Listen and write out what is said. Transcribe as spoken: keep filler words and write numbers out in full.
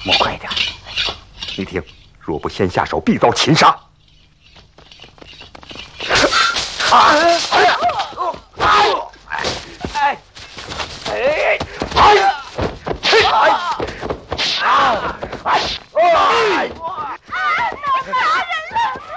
摸快点！你听，若不先下手，必遭擒杀。啊！哎呀！